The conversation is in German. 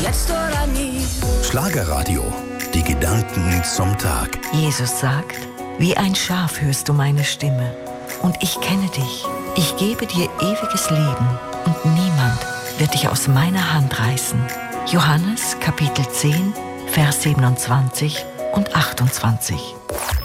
jetzt oder nie. Schlagerradio. Die Gedanken zum Tag. Jesus sagt, wie ein Schaf hörst du meine Stimme. Und ich kenne dich. Ich gebe dir ewiges Leben. Und niemand wird dich aus meiner Hand reißen. Johannes Kapitel 10, Vers 27 und 28.